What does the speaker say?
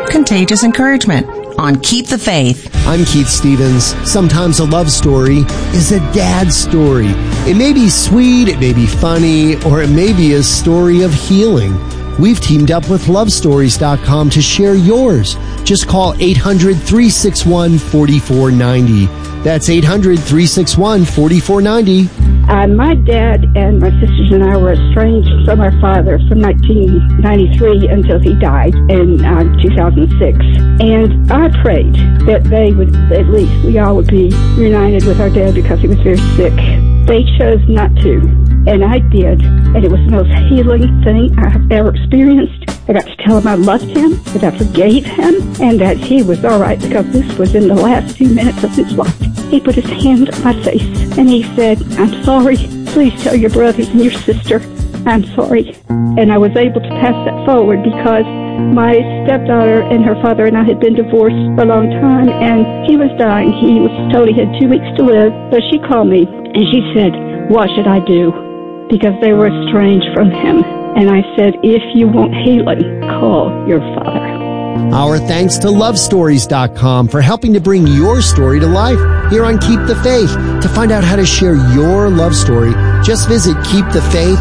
contagious encouragement on Keep the Faith. I'm Keith Stevens. Sometimes a love story is a dad story. It may be sweet, it may be funny, or it may be a story of healing. We've teamed up with LoveStories.com to share yours. Just call 800-361-4490. That's 800-361-4490. My dad and my sisters and I were estranged from our father from 1993 until he died in 2006. And I prayed that they would, at least we all would be reunited with our dad because he was very sick. They chose not to, and I did. And it was the most healing thing I have ever experienced. I got to tell him I loved him, that I forgave him, and that he was all right because this was in the last few minutes of his life. He put his hand on my face and he said, "I'm sorry. Please tell your brothers and your sister I'm sorry." And I was able to pass that forward because my stepdaughter and her father and I had been divorced for a long time, and he was dying. He was told he had 2 weeks to live. So she called me and she said, "What should I do?" Because they were estranged from him. And I said, "If you want healing, call your father." Our thanks to LoveStories.com for helping to bring your story to life here on Keep the Faith. To find out how to share your love story, just visit keepthefaith.com.